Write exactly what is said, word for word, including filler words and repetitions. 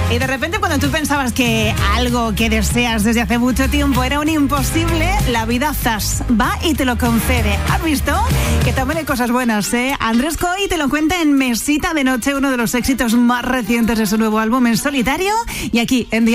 Y de repente cuando tú pensabas que algo que deseas desde hace mucho tiempo era un imposible, la vida zas, va y te lo concede. ¿Has visto? Que también hay cosas buenas, ¿eh? Andrés Coy te lo cuenta en Mesita de Noche, uno de los éxitos más recientes de su nuevo álbum en solitario. Y aquí, en